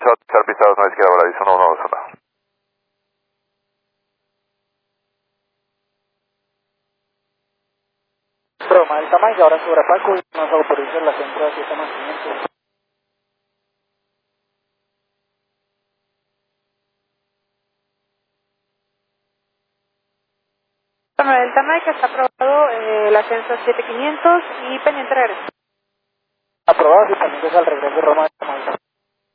Charpista 2, no izquierda, Bradizo 110. Broma, el tamaño ahora sobre Paco y nos autoriza la centro de 7 mantenimientos. Bueno, el tamaño que está aprobado, el ascenso es 7500 y pendiente regreso. Aprobado y pendientes al regreso de Roma de Tamaulipas.